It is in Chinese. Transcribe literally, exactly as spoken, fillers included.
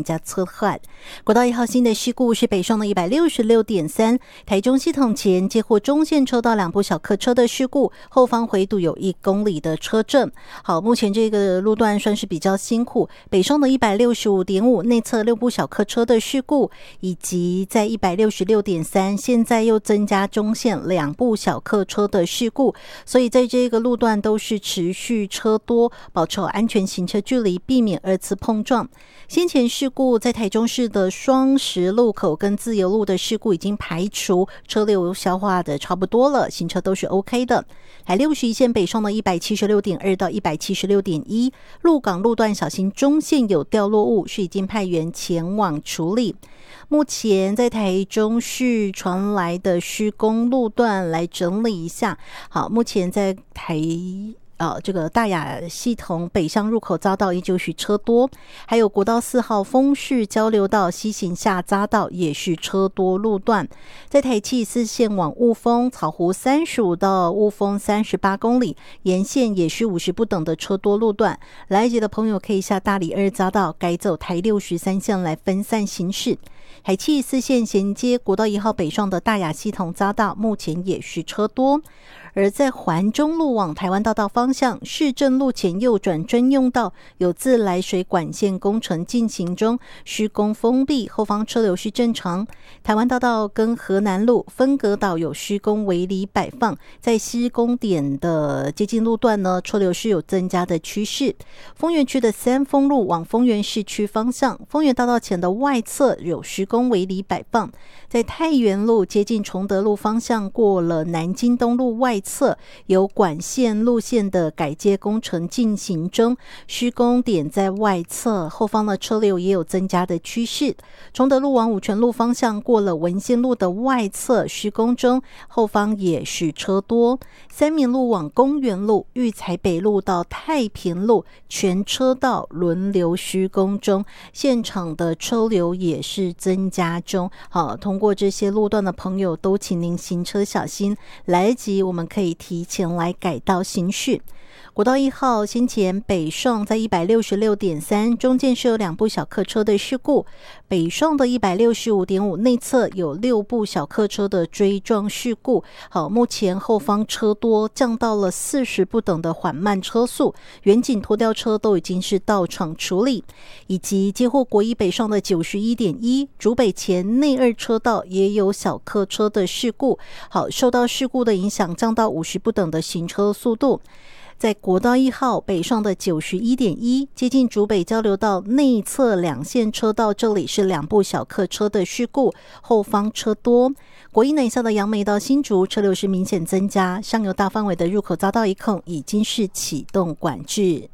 更加侧汉。国道一号新的事故是北上的 一百六十六点三， 台中系统前接获中线车道两部小客车的事故，后方回堵有一公里的车阵。好，目前这个路段算是比较辛苦，北上的 一百六十五点五 内侧六部小客车的事故，以及在 一百六十六点三 现在又增加中线两部小客车的事故，所以在这个路段都是持续车多，保持安全行车距离，避免二次碰撞。先前事故在台中市的双十路口跟自由路的事故已经排除，车流消化的差不多了，行车都是 OK 的。台六十一线北上的 一百七十六点二 到 一百七十六点一， 鹿港路段小心中线有掉落物，是已经派员前往处理。目前在台中市传来的施工路段来整理一下。好，目前在台呃，这个大雅系统北向入口匝道依旧是车多，还有国道四号丰市交流道西行下匝道也是车多路段。在台七四线往雾峰草湖三十五到雾峰三十八公里，沿线也是五十不等的车多路段。来捷的朋友可以下大理二匝道，改走台六十三线来分散行驶。台七四线衔接国道一号北上的大雅系统匝道，目前也是车多。而在环中路往台湾大道方向，市政路前右转专用道有自来水管线工程进行中，施工封闭，后方车流是正常。台湾大道跟河南路分隔岛有施工围篱摆放，在施工点的接近路段呢，车流是有增加的趋势。丰原区的三丰路往丰原市区方向，丰原大道前的外侧有施工围篱摆放。在太原路接近崇德路方向，过了南京东路外侧有管线路线的改接工程进行中，施工点在外侧，后方的车流也有增加的趋势。崇德路往五权路方向，过了文心路的外侧施工中，后方也是车多。三民路往公园路、育才北路到太平路全车道轮流施工中，现场的车流也是增加中。好，通过这些路段的朋友都请您行车小心，来得及我们可以提前来改道行驶。国道一号先前北上在 一百六十六点三， 中间是有两部小客车的事故，北上的 一百六十五点五 内侧有六部小客车的追撞事故。好，目前后方车多，降到了四十不等的缓慢车速，远景拖吊车都已经是到场处理。以及接获国一北上的 九十一点一， 竹北前内二车道也有小客车的事故。好，受到事故的影响，降到五十不等的行车速度。在国道一号北上的 九十一点一， 接近竹北交流道内侧两线车道，这里是两部小客车的事故，后方车多。国一南下的杨梅到新竹车流是明显增加，上游大范围的入口匝道一孔已经是启动管制。